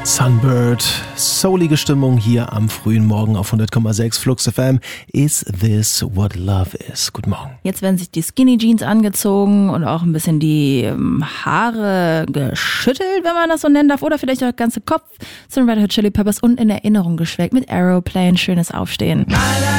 Sunbird, soulige Stimmung hier am frühen Morgen auf 100,6 Flux FM. Is this what love is? Guten Morgen. Jetzt werden sich die Skinny Jeans angezogen und auch ein bisschen die Haare geschüttelt, wenn man das so nennen darf, oder vielleicht auch der ganze Kopf zu den Red Hot Chili Peppers und in Erinnerung geschwelgt mit Aeroplane, schönes Aufstehen.